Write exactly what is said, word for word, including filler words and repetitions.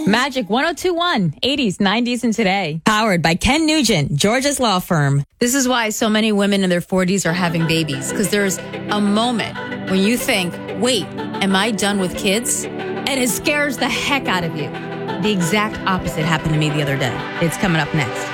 Magic one oh two one, eighties, nineties, and today. Powered by Ken Nugent, Georgia's law firm. This is why so many women in their forties are having babies, because there's a moment when you think, wait, am I done with kids? And it scares the heck out of you. The exact opposite happened to me the other day. It's coming up next.